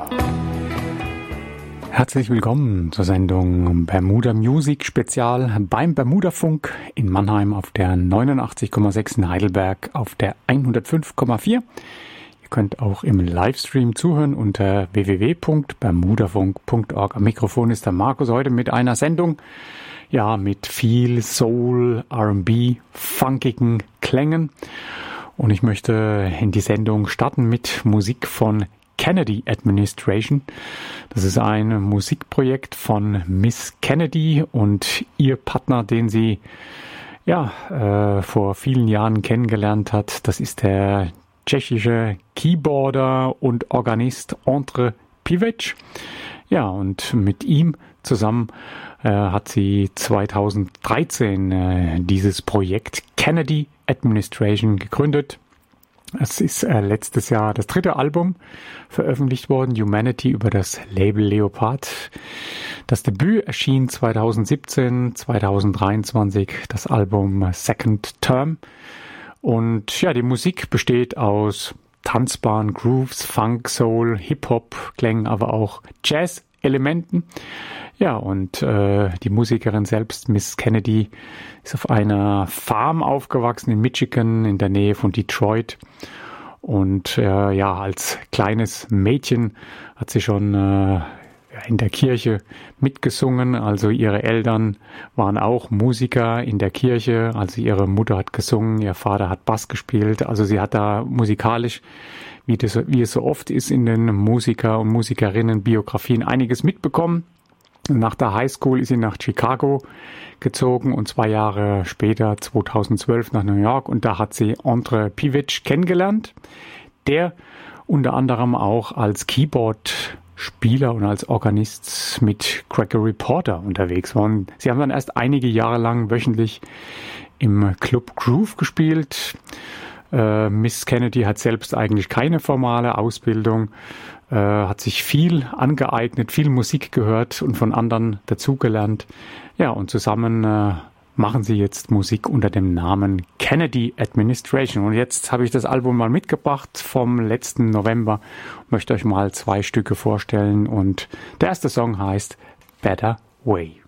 Herzlich willkommen zur Sendung Bermuda Music Spezial beim Bermuda-Funk in Mannheim auf der 89,6, in Heidelberg auf der 105,4. Ihr könnt auch im Livestream zuhören unter www.bermudafunk.org. Am Mikrofon ist der Markus heute mit einer Sendung, ja, mit viel Soul, R&B, funkigen Klängen. Und ich möchte in die Sendung starten mit Musik von Kennedy Administration. Das ist ein Musikprojekt von Miss Kennedy und ihr Partner, den sie vor vielen Jahren kennengelernt hat. Das ist der tschechische Keyboarder und Organist Ondřej Píveč. Ja, und mit ihm zusammen hat sie 2013 dieses Projekt Kennedy Administration gegründet. Es ist letztes Jahr das 3. Album veröffentlicht worden, Humanity, über das Label Leopard. Das Debüt erschien 2017, 2023 das Album Second Term. Und ja, die Musik besteht aus tanzbaren Grooves, Funk, Soul, Hip-Hop-Klängen, aber auch Jazz-Elementen. Ja, und die Musikerin selbst, Miss Kennedy, ist auf einer Farm aufgewachsen in Michigan in der Nähe von Detroit. Und als kleines Mädchen hat sie schon in der Kirche mitgesungen. Also ihre Eltern waren auch Musiker in der Kirche. Also ihre Mutter hat gesungen, ihr Vater hat Bass gespielt. Also sie hat da musikalisch, wie es so oft ist in den Musiker- und Musikerinnen-Biografien, einiges mitbekommen. Nach der Highschool ist sie nach Chicago gezogen und 2 Jahre später, 2012, nach New York. Und da hat sie Ondřej Píveč kennengelernt, der unter anderem auch als Keyboard-Spieler und als Organist mit Gregory Porter unterwegs war. Und sie haben dann erst einige Jahre lang wöchentlich im Club Groove gespielt. Miss Kennedy hat selbst eigentlich keine formale Ausbildung, hat sich viel angeeignet, viel Musik gehört und von anderen dazugelernt. Ja, und zusammen machen sie jetzt Musik unter dem Namen Kennedy Administration. Und jetzt habe ich das Album mal mitgebracht vom letzten November. Möchte euch mal 2 Stücke vorstellen. Und der erste Song heißt Better Way.